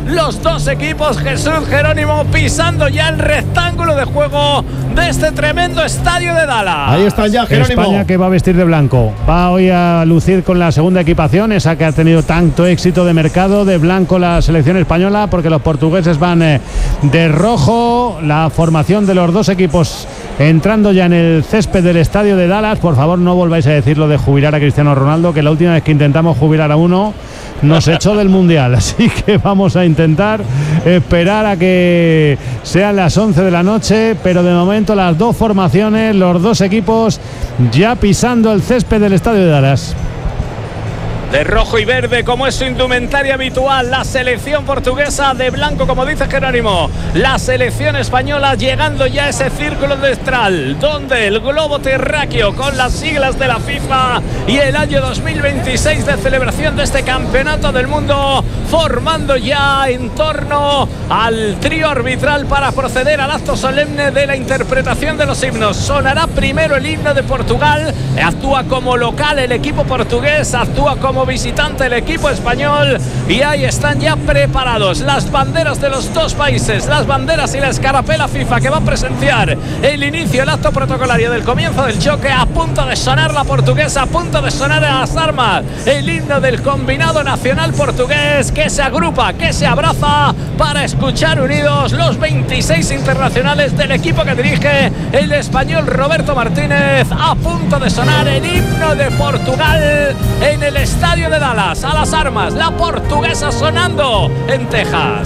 los dos equipos. Jesús Jerónimo pisando ya el rectángulo de juego de este tremendo estadio de Dallas. Ahí está ya Jerónimo. España, que va a vestir de blanco, va hoy a lucir con la segunda equipación, esa que ha tenido tanto éxito de mercado, de blanco la selección española, porque los portugueses van de rojo. La formación de los dos equipos entrando ya en el césped del estadio de Dallas. Por favor, no volváis a decir lo de jubilar a Cristiano Ronaldo, que la última vez que intentamos jubilar a uno nos echó del Mundial, así que vamos a intentar esperar a que sean las 11 de la noche, pero de momento las dos formaciones, los dos equipos ya pisando el césped del estadio de Dallas. De rojo y verde, como es su indumentaria habitual, la selección portuguesa de blanco, como dice Jerónimo. La selección española llegando ya a ese círculo central, donde el globo terráqueo con las siglas de la FIFA y el año 2026 de celebración de este campeonato del mundo, formando ya en torno al trío arbitral para proceder al acto solemne de la interpretación de los himnos. Sonará primero el himno de Portugal, actúa como local el equipo portugués, actúa como visitante el equipo español, y ahí están ya preparados las banderas de los dos países, las banderas y la escarapela FIFA que va a presenciar el inicio, el acto protocolario del comienzo del choque. A punto de sonar la portuguesa, a punto de sonar a las armas el himno del combinado nacional portugués, que se agrupa, que se abraza para escuchar unidos los 26 internacionales del equipo que dirige el español Roberto Martínez. A punto de sonar el himno de Portugal en el estadio de Dallas, a las armas, la portuguesa sonando en Texas.